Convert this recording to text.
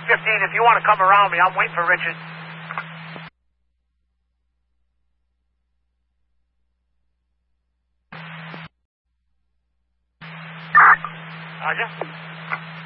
If you want to come around me, I'm waiting for Richard. Roger.